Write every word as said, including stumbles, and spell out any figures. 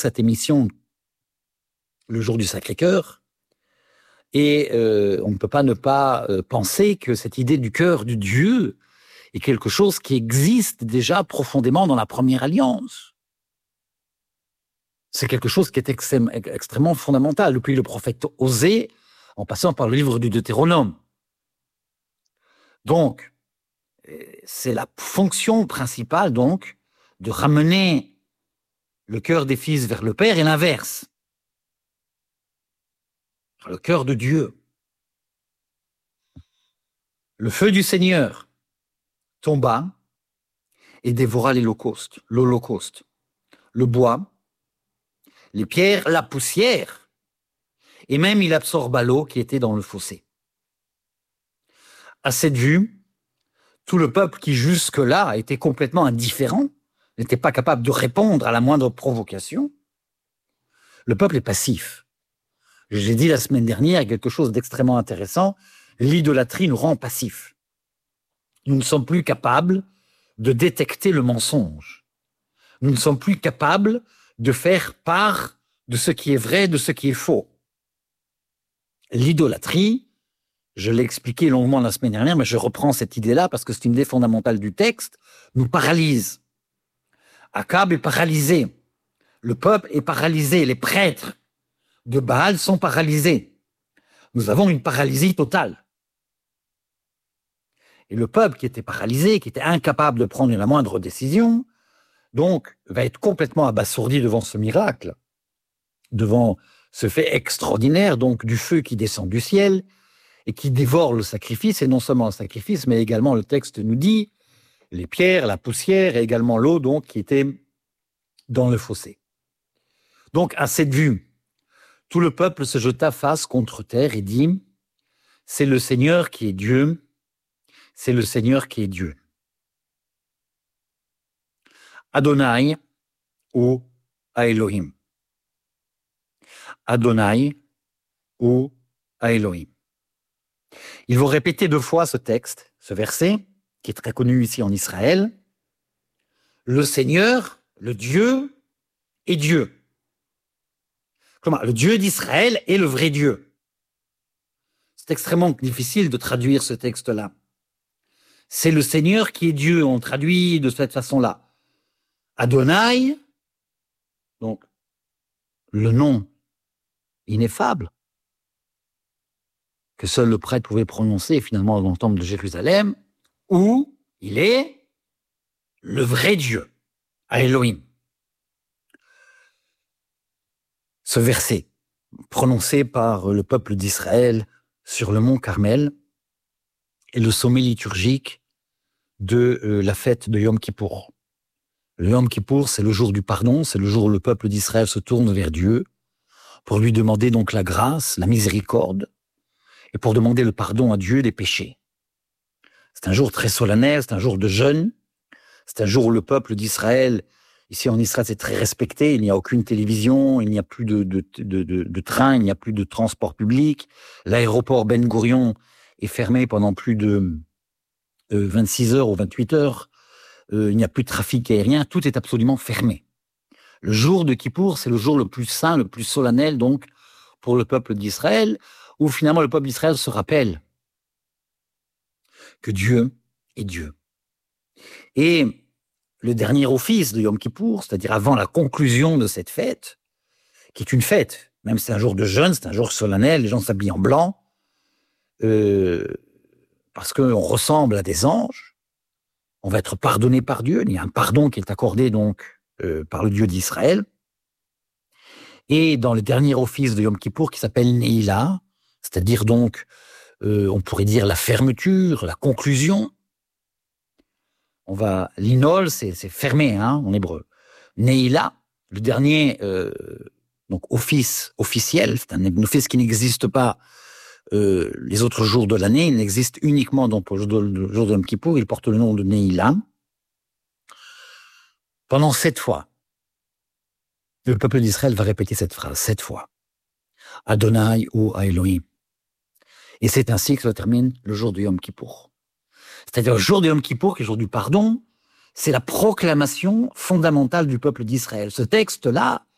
cette émission le jour du Sacré-Cœur, et euh, on ne peut pas ne pas euh, penser que cette idée du cœur de Dieu est quelque chose qui existe déjà profondément dans la première alliance. C'est quelque chose qui est extrême, extrêmement fondamental, depuis le prophète Osée, en passant par le livre du Deutéronome. Donc, c'est la fonction principale, donc, de ramener le cœur des fils vers le Père et l'inverse. Le cœur de Dieu. Le feu du Seigneur tomba et dévora l'Holocauste, l'Holocauste, le bois, les pierres, la poussière, et même il absorba l'eau qui était dans le fossé. À cette vue, tout le peuple qui jusque-là était complètement indifférent, n'était pas capable de répondre à la moindre provocation, le peuple est passif. J'ai dit la semaine dernière quelque chose d'extrêmement intéressant, l'idolâtrie nous rend passifs. Nous ne sommes plus capables de détecter le mensonge. Nous ne sommes plus capables de faire part de ce qui est vrai, de ce qui est faux. L'idolâtrie, je l'ai expliqué longuement la semaine dernière, mais je reprends cette idée-là parce que c'est une idée fondamentale du texte, nous paralyse. Akab est paralysé. Le peuple est paralysé. Les prêtres de Baal sont paralysés. Nous avons une paralysie totale. Et le peuple qui était paralysé, qui était incapable de prendre la moindre décision, donc va être complètement abasourdi devant ce miracle, devant ce fait extraordinaire, donc du feu qui descend du ciel et qui dévore le sacrifice, et non seulement le sacrifice, mais également le texte nous dit les pierres, la poussière et également l'eau donc qui était dans le fossé. Donc à cette vue, tout le peuple se jeta face contre terre et dit « C'est le Seigneur qui est Dieu, c'est le Seigneur qui est Dieu. » Adonai ou à Elohim. Adonai ou à Elohim. Il faut répéter deux fois ce texte, ce verset, qui est très connu ici en Israël. Le Seigneur, le Dieu, est Dieu. Comment ? Le Dieu d'Israël est le vrai Dieu. C'est extrêmement difficile de traduire ce texte-là. C'est le Seigneur qui est Dieu, on traduit de cette façon-là. Adonai, donc le nom ineffable que seul le prêtre pouvait prononcer finalement dans le temple de Jérusalem, où il est le vrai Dieu, à Elohim. Ce verset, prononcé par le peuple d'Israël sur le mont Carmel, est le sommet liturgique de euh, la fête de Yom Kippour. Le Yom Kippour, c'est le jour du pardon, c'est le jour où le peuple d'Israël se tourne vers Dieu pour lui demander donc la grâce, la miséricorde, et pour demander le pardon à Dieu des péchés. C'est un jour très solennel, c'est un jour de jeûne, c'est un jour où le peuple d'Israël, ici en Israël, c'est très respecté, il n'y a aucune télévision, il n'y a plus de, de, de, de, de train, il n'y a plus de transport public, l'aéroport Ben Gourion est fermé pendant plus de euh, vingt-six heures ou vingt-huit heures, euh, il n'y a plus de trafic aérien, tout est absolument fermé. Le jour de Kippour, c'est le jour le plus saint, le plus solennel, donc, pour le peuple d'Israël, où finalement le peuple d'Israël se rappelle que Dieu est Dieu. Et le dernier office de Yom Kippour, c'est-à-dire avant la conclusion de cette fête, qui est une fête, même si c'est un jour de jeûne, c'est un jour solennel, les gens s'habillent en blanc, euh, parce qu'on ressemble à des anges, on va être pardonné par Dieu, il y a un pardon qui est accordé donc euh, par le Dieu d'Israël. Et dans le dernier office de Yom Kippour, qui s'appelle Neila, c'est-à-dire donc, euh, on pourrait dire la fermeture, la conclusion. On va, l'inol, c'est, c'est fermé, hein, en hébreu. Neila, le dernier, euh, donc office officiel, c'est un office qui n'existe pas euh, les autres jours de l'année, il n'existe uniquement donc pour le jour de, le jour de Yom Kippour, il porte le nom de Neila. Pendant sept fois, le peuple d'Israël va répéter cette phrase, sept fois. Adonai ou à Elohim. Et c'est ainsi que se termine le jour de Yom Kippour. C'est-à-dire le jour de Yom Kippour, qui est le jour du pardon, c'est la proclamation fondamentale du peuple d'Israël. Ce texte-là